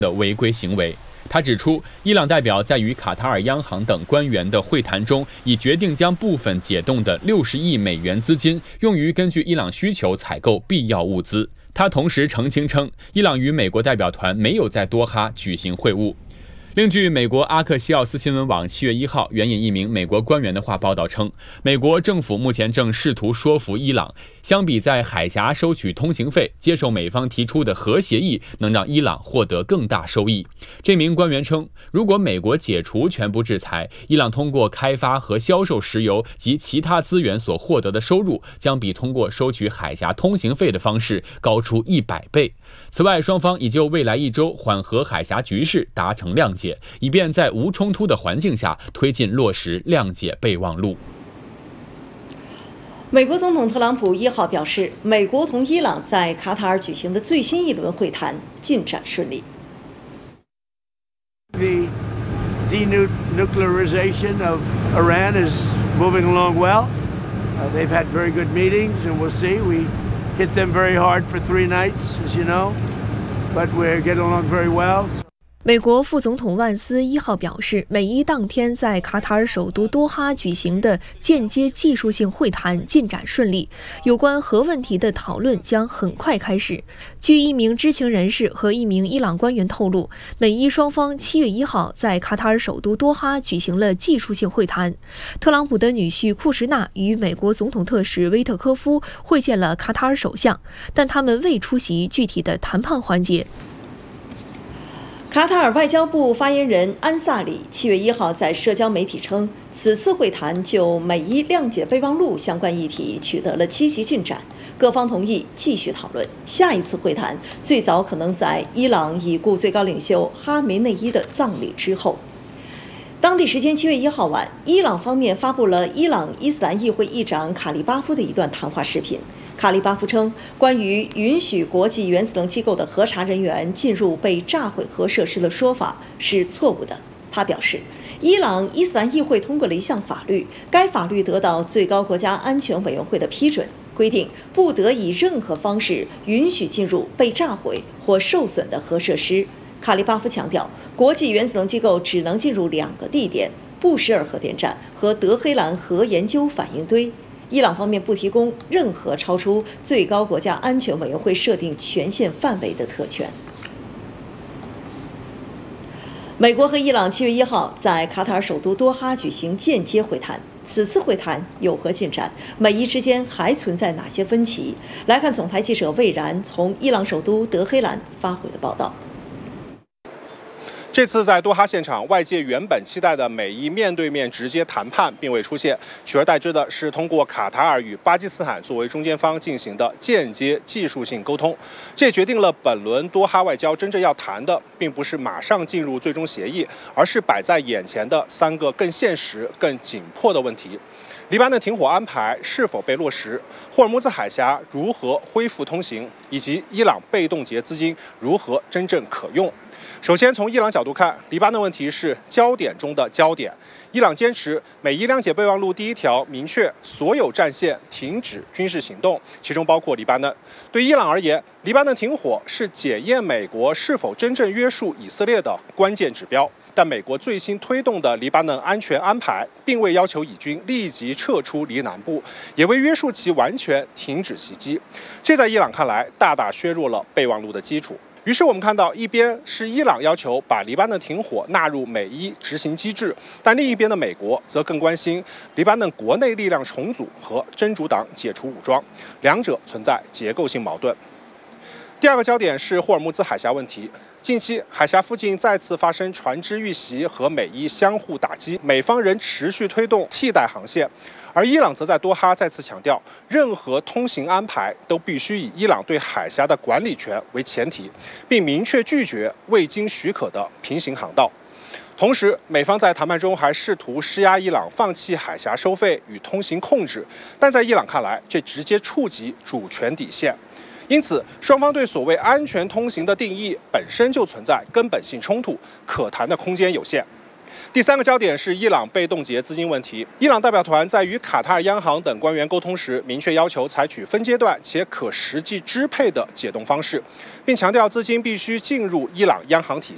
的违规行为。他指出，伊朗代表在与卡塔尔央行等官员的会谈中，已决定将部分解冻的60亿美元资金用于根据伊朗需求采购必要物资。他同时澄清称，伊朗与美国代表团没有在多哈举行会晤。另据美国阿克西奥斯新闻网7月1号援引一名美国官员的话报道称，美国政府目前正试图说服伊朗，相比在海峡收取通行费，接受美方提出的核协议能让伊朗获得更大收益。这名官员称，如果美国解除全部制裁，伊朗通过开发和销售石油及其他资源所获得的收入，将比通过收取海峡通行费的方式高出100倍。此外，双方已就未来1周缓和海峡局势达成谅解，以便在无冲突的环境下推进落实谅解备忘录。 美国总统特朗普1号表示，美国同伊朗在卡塔尔举行的最新一轮会谈进展顺利。 The denuclearization of Iran is moving along well. They've had very good meetings, and we'll see. We hit them very hard for 3 nights, as you know, but we're getting along very well. 美国副总统万斯1号表示，美伊当天在卡塔尔首都多哈举行的间接技术性会谈进展顺利，有关核问题的讨论将很快开始。据一名知情人士和一名伊朗官员透露，美伊双方7月1号在卡塔尔首都多哈举行了技术性会谈。特朗普的女婿库什纳与美国总统特使威特科夫会见了卡塔尔首相，但他们未出席具体的谈判环节。 卡塔尔外交部发言人安萨里7月1号在社交媒体称，此次会谈就美伊谅解备忘录相关议题取得了积极进展，各方同意继续讨论。下一次会谈最早可能在伊朗已故最高领袖哈梅内伊的葬礼之后。当地时间7月1号晚，伊朗方面发布了伊朗伊斯兰议会议长卡利巴夫的一段谈话视频。卡利巴夫称，关于允许国际原子能机构的核查人员进入被炸毁核设施的说法是错误的。他表示，伊朗伊斯兰议会通过了一项法律，该法律得到最高国家安全委员会的批准，规定不得以任何方式允许进入被炸毁或受损的核设施。卡利巴夫强调，国际原子能机构只能进入2个地点：布什尔核电站和德黑兰核研究反应堆。伊朗方面不提供任何超出最高国家安全委员会设定权限范围的特权。美国和伊朗7月1号在卡塔尔首都多哈举行间接会谈，此次会谈有何进展？美伊之间还存在哪些分歧？来看总台记者魏然从伊朗首都德黑兰发回的报道。 这次在多哈现场，外界原本期待的美伊面对面直接谈判并未出现，取而代之的是通过卡塔尔与巴基斯坦作为中间方进行的间接技术性沟通。这也决定了本轮多哈外交真正要谈的，并不是马上进入最终协议，而是摆在眼前的3个更现实、更紧迫的问题：黎巴嫩停火安排是否被落实？霍尔木兹海峡如何恢复通行？以及伊朗被冻结资金如何真正可用？首先，从伊朗角度看，黎巴嫩问题是焦点中的焦点。伊朗坚持美伊谅解备忘录第1条明确所有战线停止军事行动，其中包括黎巴嫩。对伊朗而言，黎巴嫩停火是检验美国是否真正约束以色列的关键指标。但美国最新推动的黎巴嫩安全安排，并未要求以军立即撤出黎南部，也未约束其完全停止袭击。这在伊朗看来，大大削弱了备忘录的基础。于是我们看到，一边是伊朗要求把黎巴嫩停火纳入美伊执行机制，但另一边的美国则更关心黎巴嫩国内力量重组和真主党解除武装，两者存在结构性矛盾。第2个焦点是霍尔木兹海峡问题。近期，海峡附近再次发生船只遇袭和美伊相互打击，美方仍持续推动替代航线，而伊朗则在多哈再次强调，任何通行安排都必须以伊朗对海峡的管理权为前提，并明确拒绝未经许可的平行航道。同时，美方在谈判中还试图施压伊朗放弃海峡收费与通行控制，但在伊朗看来，这直接触及主权底线。因此，双方对所谓安全通行的定义本身就存在根本性冲突，可谈的空间有限。第3个焦点是伊朗被冻结资金问题。伊朗代表团在与卡塔尔央行等官员沟通时，明确要求采取分阶段且可实际支配的解冻方式，并强调资金必须进入伊朗央行体